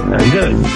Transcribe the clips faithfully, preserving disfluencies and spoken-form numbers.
Very good.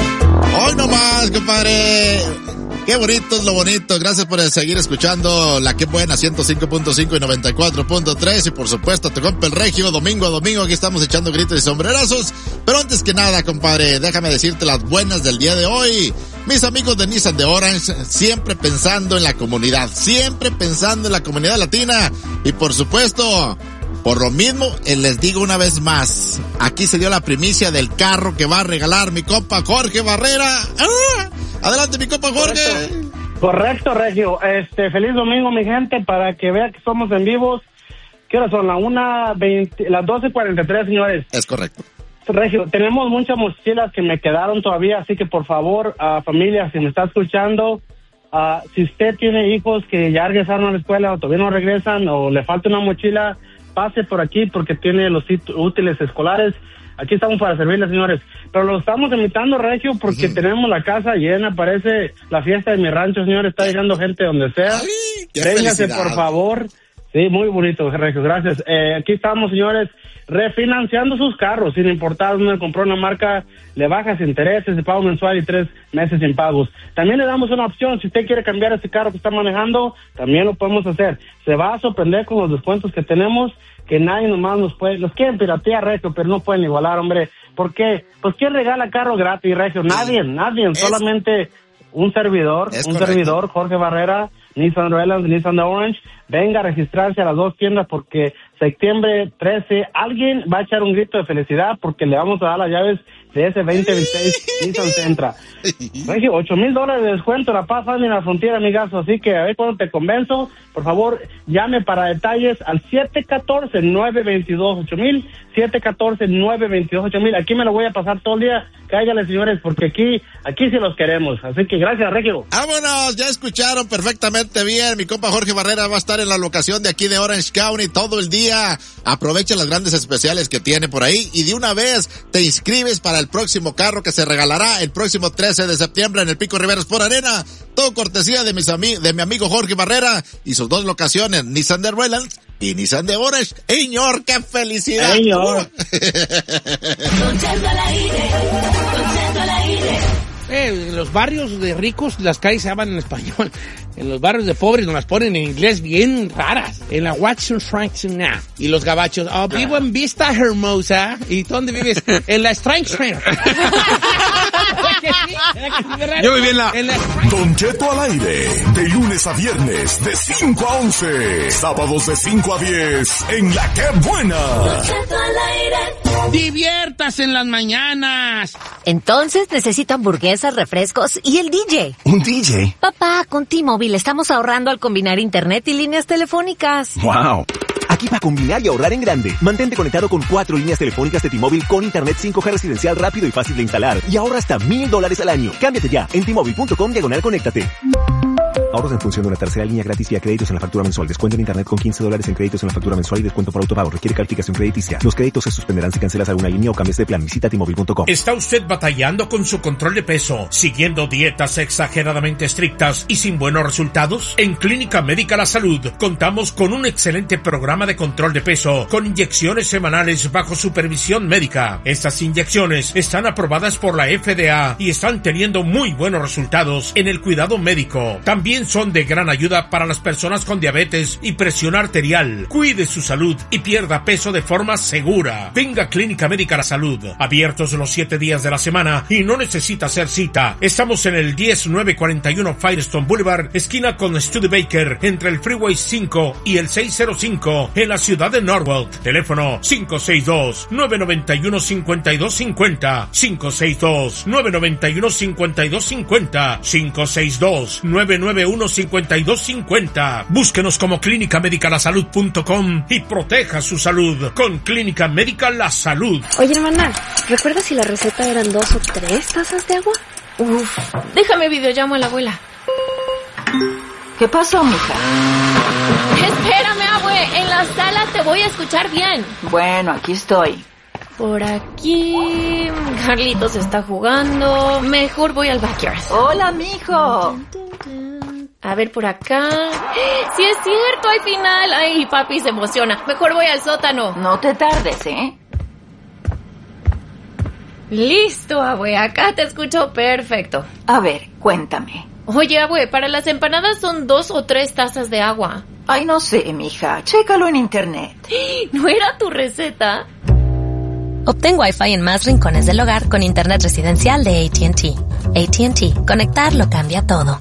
Hoy nomás, compadre. Qué bonito es lo bonito. Gracias por seguir escuchando La Qué Buena, ciento cinco punto cinco y noventa y cuatro punto tres. Y por supuesto, te compa el Regio, domingo a domingo. Aquí estamos echando gritos y sombrerazos. Pero antes que nada, compadre, déjame decirte las buenas del día de hoy. Mis amigos de Nissan de Orange, siempre pensando en la comunidad. Siempre pensando en la comunidad latina. Y por supuesto, por lo mismo, les digo una vez más. Aquí se dio la primicia del carro que va a regalar mi compa Jorge Barrera. ¡Ah! Adelante, mi compa Jorge. Correcto, Correcto, Regio. Este, feliz domingo, mi gente, para que vea que somos en vivos. ¿Qué hora son? La una veinte, las doce cuarenta y tres, señores. Es correcto. Regio, tenemos muchas mochilas que me quedaron todavía, así que por favor, uh, familia, si me está escuchando, uh, si usted tiene hijos que ya regresaron a la escuela o todavía no regresan o le falta una mochila, pase por aquí porque tiene los útiles escolares. Aquí estamos para servirles, señores. Pero lo estamos invitando, Regio, porque uh-huh. tenemos la casa llena. Parece la fiesta de mi rancho, señores. Está llegando gente donde sea. Ay, véngase, por favor. Sí, muy bonito, Regio. Gracias. Eh, aquí estamos, señores, refinanciando sus carros. Sin importar dónde compró una marca, le bajas intereses, de pago mensual y tres meses sin pagos. También le damos una opción. Si usted quiere cambiar ese carro que está manejando, también lo podemos hacer. Se va a sorprender con los descuentos que tenemos, que nadie nomás nos puede, los quieren piratear, Regio, pero no pueden igualar, hombre. ¿Por qué? Pues ¿quién regala carro gratis, Regio? Nadie, nadie, es, solamente un servidor, un correcto. servidor, Jorge Barrera, Nissan Redlands, Nissan de Orange. Venga a registrarse a las dos tiendas porque septiembre trece alguien va a echar un grito de felicidad porque le vamos a dar las llaves de ese veinte veintiséis Nissan Sentra. Regio, ocho mil dólares de descuento, La Paz, en la frontera, amigazo. Así que a ver cuando te convenzo. Por favor, llame para detalles al siete uno cuatro, nueve dos dos, ocho mil, siete uno cuatro, nueve dos dos, ocho mil. Aquí me lo voy a pasar todo el día. Cáigale, señores, porque aquí, aquí sí los queremos. Así que gracias, Regio. Vámonos, ya escucharon perfectamente bien. Mi compa Jorge Barrera va a estar en la locación de aquí de Orange County todo el día. Aprovecha las grandes especiales que tiene por ahí y de una vez te inscribes para el próximo carro que se regalará el próximo trece de septiembre en el Pico Rivera Sport Arena. Todo cortesía de mis ami- de mi amigo Jorge Barrera y sus dos locaciones, Nissan de Redlands y Nissan de Orange. ¡Señor, qué felicidad! ¡Señor! Eh, en los barrios de ricos las calles se llaman en español. En los barrios de pobres nos las ponen en inglés bien raras. En la Watson Franklin now. Y los gabachos, oh, vivo en Vista Hermosa. ¿Y dónde vives? En la Strange Train. Yo viví en la... en la... Don Cheto al aire. De lunes a viernes, de cinco a once. Sábados de cinco a diez. En La Qué Buena. Don Cheto al aire. Diviértase en las mañanas. Entonces necesito hamburguesas, refrescos y el D J. ¿Un D J? Papá, con T-Mobile estamos ahorrando al combinar internet y líneas telefónicas. ¡Wow! Aquí para combinar y ahorrar en grande. Mantente conectado con cuatro líneas telefónicas de T-Mobile con internet cinco G residencial rápido y fácil de instalar. Y ahorra hasta mil dólares al año. Cámbiate ya en T-Mobile punto com diagonal conéctate. Ahorros en función de una tercera línea gratis vía créditos en la factura mensual. Descuento en internet con quince dólares en créditos en la factura mensual y descuento por autopago. Requiere calificación crediticia. Los créditos se suspenderán si cancelas alguna línea o cambias de plan. Visita T Mobile punto com. ¿Está usted batallando con su control de peso, siguiendo dietas exageradamente estrictas y sin buenos resultados? En Clínica Médica La Salud contamos con un excelente programa de control de peso con inyecciones semanales bajo supervisión médica. Estas inyecciones están aprobadas por la F D A y están teniendo muy buenos resultados en el cuidado médico. También son de gran ayuda para las personas con diabetes y presión arterial. Cuide su salud y pierda peso de forma segura. Venga a Clínica Médica La Salud. Abiertos los siete días de la semana y no necesita hacer cita. Estamos en el diez nueve cuarenta y uno Firestone Boulevard, esquina con Studebaker, entre el Freeway cinco y el seiscientos cinco, en la ciudad de Norwalk. Teléfono cinco seis dos, nueve nueve uno, cinco dos cinco cero, cinco seis dos, nueve nueve uno, cinco dos cinco cero, cinco seis dos, nueve nueve uno, cinco dos cinco cero. Búsquenos como clínica médica la salud punto com y proteja su salud con Clínica Médica La Salud. Oye, hermana, ¿recuerdas si la receta eran dos o tres tazas de agua? Uf, déjame videollamo a la abuela. ¿Qué pasó, mija? Espérame, abue, en la sala te voy a escuchar bien. Bueno, aquí estoy. Por aquí... Carlitos está jugando. Mejor voy al backyard. Hola, mijo. A ver, por acá... ¡Sí es cierto! ¡Al final! ¡Ay, papi se emociona! Mejor voy al sótano. No te tardes, ¿eh? Listo, abue, acá te escucho perfecto. A ver, cuéntame. Oye, abue, para las empanadas son dos o tres tazas de agua. Ay, no sé, mija, chécalo en internet. ¿No era tu receta? Obtén Wi-Fi en más rincones del hogar con internet residencial de A T and T. A T and T. Conectar lo cambia todo.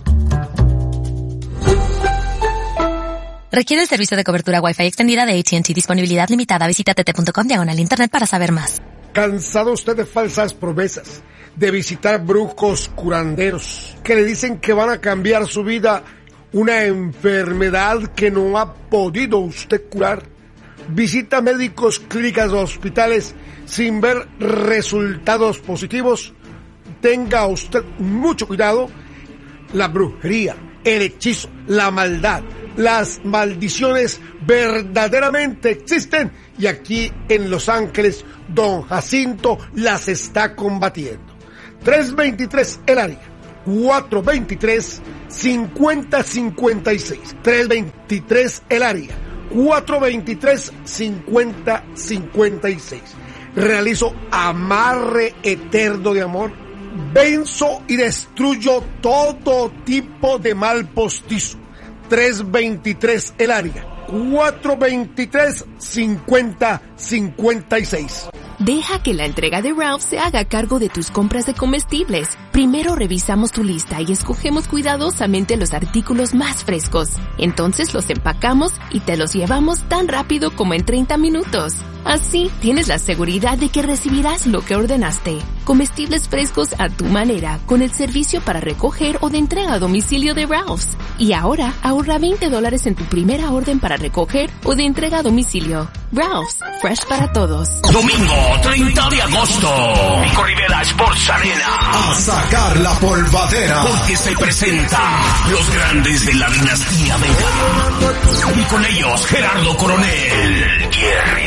Requiere el servicio de cobertura Wi-Fi extendida de A T and T. Disponibilidad limitada. Visita tt.com diagonal internet para saber más. ¿Cansado usted de falsas promesas? De visitar brujos curanderos que le dicen que van a cambiar su vida, una enfermedad que no ha podido usted curar. Visita médicos, clínicas o hospitales sin ver resultados positivos. Tenga usted mucho cuidado. La brujería, el hechizo, la maldad, las maldiciones verdaderamente existen y aquí en Los Ángeles Don Jacinto las está combatiendo. tres veintitrés el área, cuatro veintitrés, cincuenta cincuenta y seis. tres veintitrés el área, cuatro veintitrés, cincuenta cincuenta y seis. Realizo amarre eterno de amor. Venzo y destruyo todo tipo de mal postizo. tres veintitrés el área, cuatro veintitrés, cincuenta cincuenta y seis. Deja que la entrega de Ralph se haga cargo de tus compras de comestibles. Primero revisamos tu lista y escogemos cuidadosamente los artículos más frescos. Entonces los empacamos y te los llevamos tan rápido como en treinta minutos. Así tienes la seguridad de que recibirás lo que ordenaste. Comestibles frescos a tu manera, con el servicio para recoger o de entrega a domicilio de Ralph's. Y ahora ahorra veinte dólares en tu primera orden para recoger o de entrega a domicilio. Ralph's, fresh para todos. Domingo treinta de agosto, Pico Rivera Sports Arena. A sacar la polvadera. Porque se presenta los grandes de la dinastía Vega. Y con ellos Gerardo Coronel, Jerry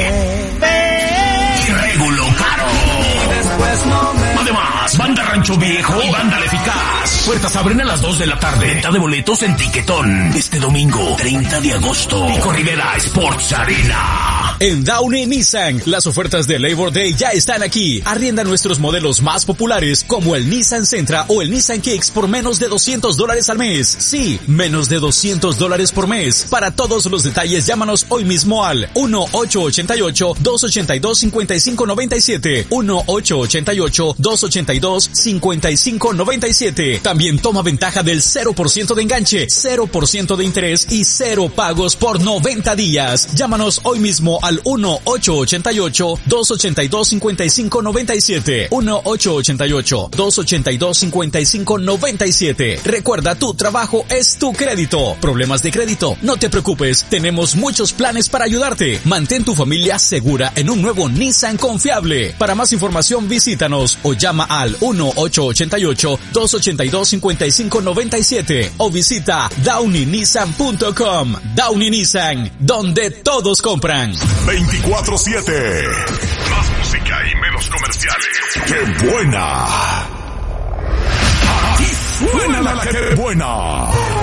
y Regulo Caro. Además, Banda Rancho Viejo y Banda La Eficaz. Puertas abren a las dos de la tarde. Venta de boletos en Tiquetón. Este domingo, treinta de agosto, Pico Rivera Sports Arena. En Downey Nissan, las ofertas de Labor Day ya están aquí. Arrienda nuestros modelos más populares como el Nissan Sentra o el Nissan Kicks por menos de doscientos dólares al mes. Sí, menos de doscientos dólares por mes. Para todos los detalles, llámanos hoy mismo al uno ocho ocho ocho, dos ocho dos, cinco cinco nueve siete. uno ocho ocho ocho, dos ocho dos, cinco cinco nueve siete. También toma ventaja del cero por ciento de enganche, cero por ciento de interés y cero pagos por noventa días. Llámanos hoy mismo al uno ocho ocho ocho, dos ocho dos, cinco cinco nueve siete. uno ocho ocho ocho, dos ocho dos, cinco cinco nueve siete. Recuerda, tu trabajo es tu crédito. ¿Problemas de crédito? No te preocupes, tenemos muchos planes para ayudarte. Mantén tu familia segura en un nuevo Nissan confiable. Para más información, visítanos o llama al uno ocho ocho ocho, dos ocho dos, cinco cinco nueve siete o visita downey nissan punto com. Downey Nissan, donde todos compran. veinticuatro siete. Más música y menos comerciales. ¡Qué buena! Aquí suena la que buena.